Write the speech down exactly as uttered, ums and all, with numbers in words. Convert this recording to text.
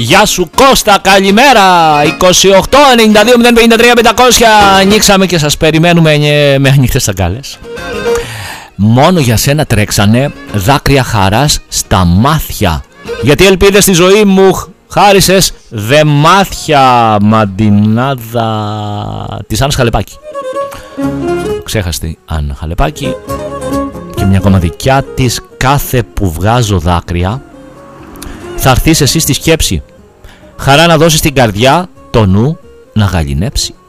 Γεια σου Κώστα, καλημέρα. είκοσι οκτώ ενενήντα δύο μηδέν πενήντα τρία πεντακόσια. Ανοίξαμε και σας περιμένουμε με ανοιχτές αγκάλες. Μόνο για σένα τρέξανε δάκρυα χαράς στα μάτια, γιατί ελπίδες στη ζωή μου χάρισες δε μάτια. Μαντινάδα της Άννας Χαλεπάκη. Ξέχαστη Άννα Χαλεπάκη. Και μια κομματικιά της. Κάθε που βγάζω δάκρυα θα έρθεις εσύ στη σκέψη. Χαρά να δώσεις την καρδιά, το νου να γαληνέψει.